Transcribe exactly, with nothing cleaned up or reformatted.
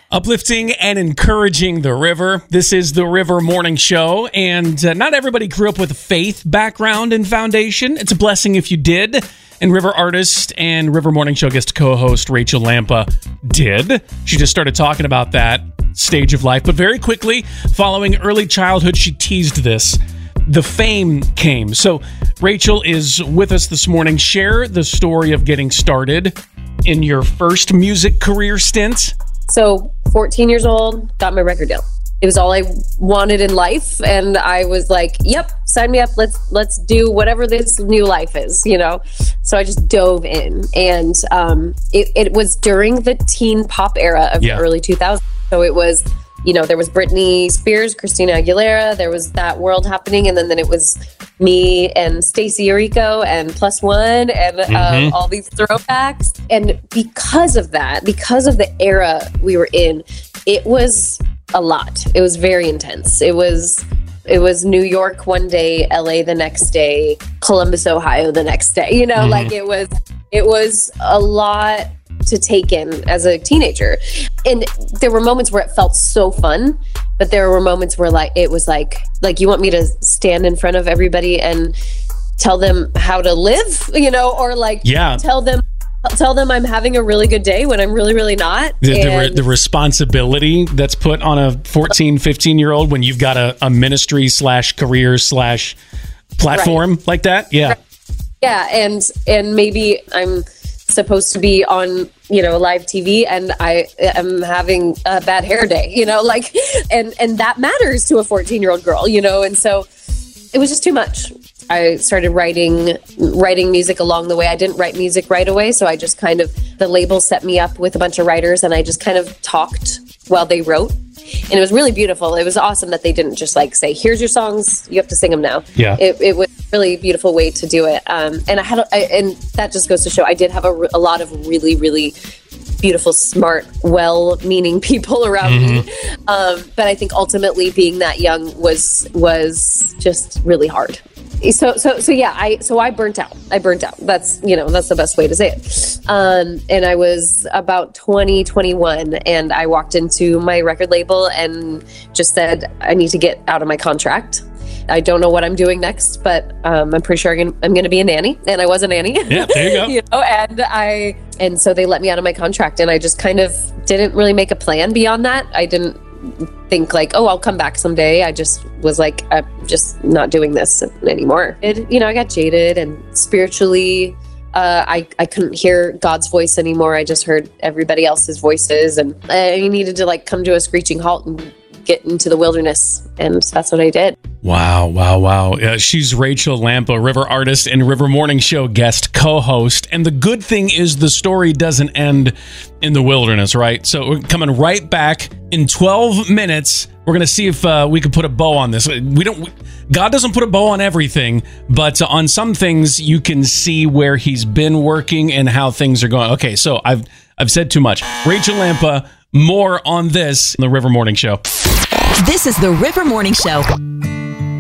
Uplifting and encouraging the river. This is the River Morning Show, and uh, not everybody grew up with a faith background and foundation. It's a blessing if you did, and River artist and River Morning Show guest co-host Rachel Lampa did. She just started talking about that stage of life, but very quickly, following early childhood, she teased this. The fame came. So Rachel is with us this morning. Share the story of getting started in your first music career stint. So fourteen years old, got my record deal. It was all I wanted in life. And I was like, yep, sign me up. Let's let's do whatever this new life is, you know? So I just dove in. And um, it, it was during the teen pop era of Yeah. the early two thousands. So it was, you know, there was Britney Spears, Christina Aguilera. There was that world happening. And then, then it was me and Stacey Orico and Plus One and Mhm. um, all these throwbacks. And because of that, because of the era we were in, it was a lot. It was very intense. It was it was New York one day, L A the next day, Columbus, Ohio the next day. You know, Mhm. like it was it was a lot to take in as a teenager. And there were moments where it felt so fun, but there were moments where like it was like like you want me to stand in front of everybody and tell them how to live, you know, or like Yeah. tell them tell them I'm having a really good day when I'm really, really not. The, the, re- And- the responsibility that's put on a fourteen, fifteen year old when you've got a, a ministry slash career slash platform like that. Yeah. yeah, and and maybe I'm supposed to be on, you know, live T V and I am having a bad hair day, you know, like, and and that matters to a fourteen year old girl, you know, and so it was just too much. I started writing writing music along the way. I didn't write music right away, so I just kind of, the label set me up with a bunch of writers and I just kind of talked while they wrote. And it was really beautiful. It was awesome that they didn't just like say, here's your songs, you have to sing them now. Yeah. It, it was a really beautiful way to do it. Um, and I had, a, I, and that just goes to show I did have a, a lot of really, really beautiful, smart, well-meaning people around Mm-hmm. me. Um, but I think ultimately being that young was was just really hard. So so so yeah, I so I burnt out. I burnt out. That's, you know, that's the best way to say it. Um, and I was about twenty, twenty-one, and I walked into my record label and just said, I need to get out of my contract. I don't know what I'm doing next, but um, I'm pretty sure I'm gonna, I'm going to be a nanny, and I was a nanny. Yeah, there you go. you know, and I and so they let me out of my contract, and I just kind of didn't really make a plan beyond that. I didn't think like, oh, I'll come back someday. I just was like, I'm just not doing this anymore. It, you know, I got jaded and spiritually. Uh, I, I couldn't hear God's voice anymore. I just heard everybody else's voices, and I needed to like come to a screeching halt and get into the wilderness. And that's what I did. Wow, wow, wow. Uh, she's Rachel Lampa, River artist and River Morning Show guest co-host. And the good thing is the story doesn't end in the wilderness, right? So we're coming right back in twelve minutes. We're going to see if uh, we can put a bow on this. We don't. We, God doesn't put a bow on everything, but uh, on some things you can see where He's been working and how things are going. Okay, so I've I've said too much. Rachel Lampa, more on this in the River Morning Show. This is the River Morning Show.